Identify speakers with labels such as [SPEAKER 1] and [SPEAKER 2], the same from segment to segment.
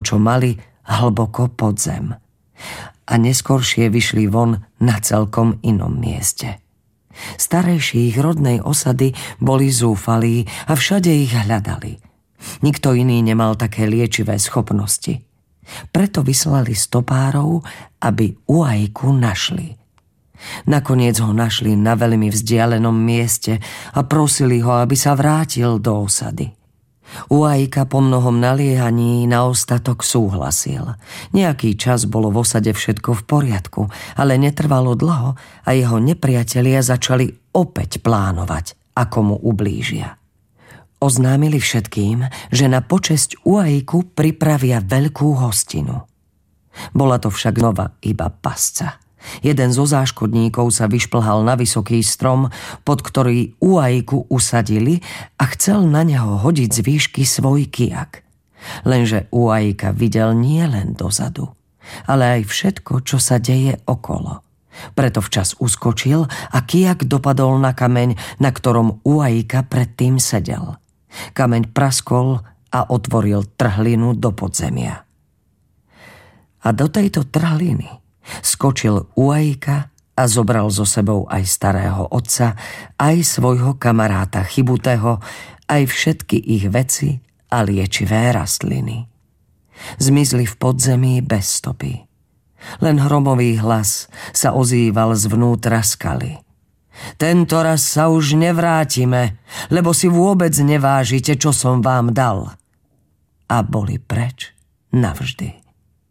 [SPEAKER 1] čo mali hlboko pod zem. A neskoršie vyšli von na celkom inom mieste. Starejší ich rodnej osady boli zúfalí a všade ich hľadali. Nikto iný nemal také liečivé schopnosti. Preto vyslali stopárov, aby Uajku našli. Nakoniec ho našli na veľmi vzdialenom mieste a prosili ho, aby sa vrátil do osady. Uajka po mnohom naliehaní na ostatok súhlasil. Nejaký čas bolo v osade všetko v poriadku, ale netrvalo dlho a jeho nepriatelia začali opäť plánovať, ako mu ublížia. Oznámili všetkým, že na počesť Uajku pripravia veľkú hostinu. Bola to však znova iba pasca. Jeden zo záškodníkov sa vyšplhal na vysoký strom, pod ktorý Uajku usadili a chcel na neho hodiť z výšky svoj kijak. Lenže Uajka videl nie len dozadu, ale aj všetko, čo sa deje okolo. Preto včas uskočil a kijak dopadol na kameň, na ktorom Uajka predtým sedel. Kameň praskol a otvoril trhlinu do podzemia. A do tejto trhliny skočil Uajka a zobral so sebou aj starého otca, aj svojho kamaráta Chybutého, aj všetky ich veci a liečivé rastliny. Zmizli v podzemí bez stopy. Len hromový hlas sa ozýval zvnútra skaly. Tento raz sa už nevrátime, lebo si vôbec nevážite, čo som vám dal. A boli preč navždy.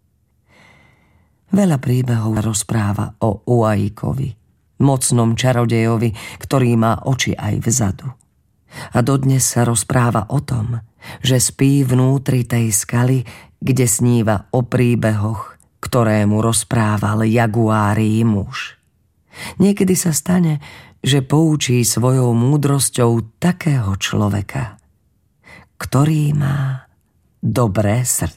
[SPEAKER 1] Veľa príbehov rozpráva o Uajkovi, mocnom čarodejovi, ktorý má oči aj vzadu. A dodnes sa rozpráva o tom, že spí vnútri tej skaly, kde sníva o príbehoch, ktoré mu rozprával jaguárií muž. Niekedy sa stane, že poučí svojou múdrosťou takého človeka, ktorý má dobré srdce.